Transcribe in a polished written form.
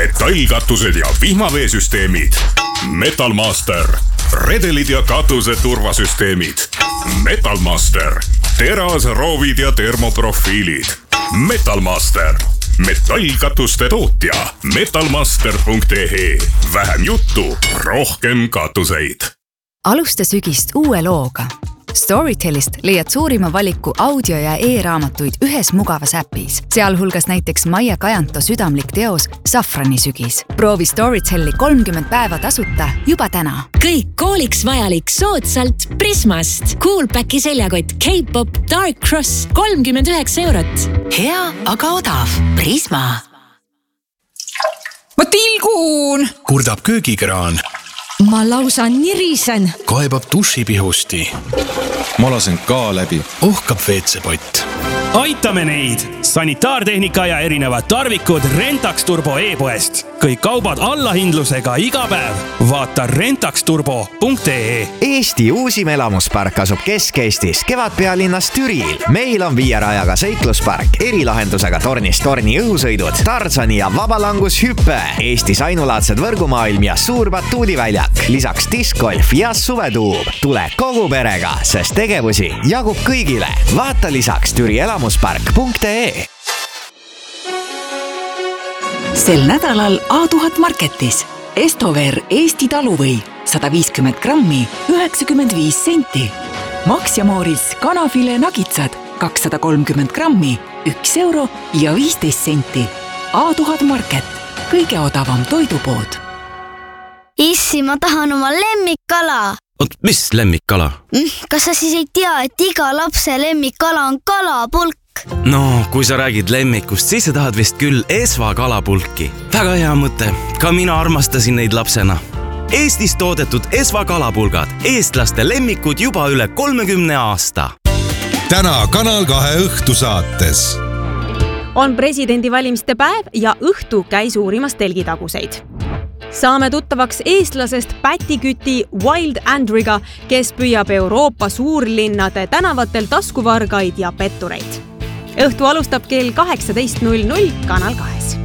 metallkatused ja vihmaveesüsteemid. Metalmaster, redelid ja katuse turvasüsteemid. Metalmaster, terasroovid ja termoprofiilid. Metalmaster, metallkatuste tootja. Metalmaster.ee. Vähem juttu, rohkem katuseid. Alusta sügist uue looga. Storytelist leiad suurima valiku audio- ja e-raamatuid ühes mugavas äpis, sealhulgas näiteks Maie Kajanto südamlik teos Safrani sügis. Proovi Storytelli 30 päeva tasuta juba täna. Kõik kooliks vajalik soodsalt Prismast. Coolpacki seljakott K-pop Dark Cross 39 eurot. Hea, aga odav. Prisma. Ma tilgun! Kurdab köögikraan. Ma lausa nirisen. Kaebab dušipihusti. Ma lasen ka läbi. Ohkab WC-pott. Aitame neid! Sanitaartehnika ja erinevad tarvikud Rentax Turbo e-poest. Kõik kaubad allahindlusega iga päev. Vaata rentaxturbo.ee. Eesti uusim elamuspark asub Kesk-Eestis, Kevadpealinnas Türil. Meil on 5 rajaga seikluspark, erilahendusega tornist torni õhusõidud, Tarzani ja vabalangushüppe, Eestis ainulaadsed võrgumaailm ja suur batuudiväljak, lisaks diskgolf ja suvetuub. Tule kogu perega, sest tegevusi jagub kõigile. Vaata lisaks türielamuspark.ee. Sel nädalal A1000 Marketis Estover Eesti taluvõi 150 grammi 95 senti. Max ja Mooris kanafile nagitsad 230 grammi 1 euro ja 15 senti. A1000 Market, kõige odavam toidupood. Issi, ma tahan oma lemmikkala. Oot, mis lemmikkala? Kas sa siis ei tea, et iga lapse lemmikkala on kalapulk? No, kui sa räägid lemmikust, siis sa tahad vist küll Esva kalapulki. Väga hea mõte. Ka mina armastasin neid lapsena. Eestis toodetud Esva kalapulgad. Eestlaste lemmikud juba üle 30 aasta. Täna Kanal 2 õhtusaates. On presidendivalimiste päev ja õhtu käis uurimas telgitaguseid. Saame tuttavaks eestlasest Pätiküti Wild Andriga, kes püüab Euroopa suurlinnade tänavatel taskuvargaid ja pettureid. Õhtu alustab kell 18.00 Kanal 2.